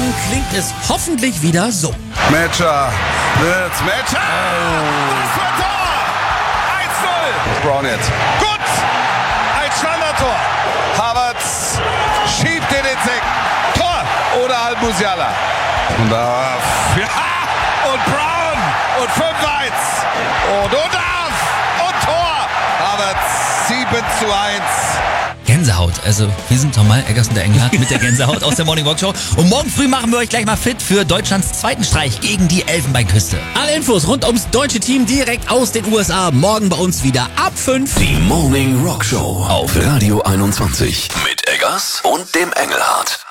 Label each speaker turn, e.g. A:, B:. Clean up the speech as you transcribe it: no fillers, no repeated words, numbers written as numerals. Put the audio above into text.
A: klingt es hoffentlich wieder so.
B: Matcher. Matcher.
C: Was für ein Tor! 1-0.
B: Brown jetzt.
C: Gut! Ein Standardtor.
B: Havertz schiebt den ins Eck. Tor! Oder Al-Musiala. Und da...
C: Ja! Und Brown! Und 5-1! Und Tor!
B: Havertz 7:1.
A: Gänsehaut. Also wir sind nochmal Eggers und der Engelhardt mit der Gänsehaut aus der Morning Walk Show. Und morgen früh machen wir euch gleich mal fit für Deutschlands zweiten Streich gegen die Elfenbeinküste. Alle Infos rund ums deutsche Team direkt aus den USA. Morgen bei uns wieder ab 5.
D: Die Morning Rock Show auf Radio 21 mit Eggers und dem Engelhardt.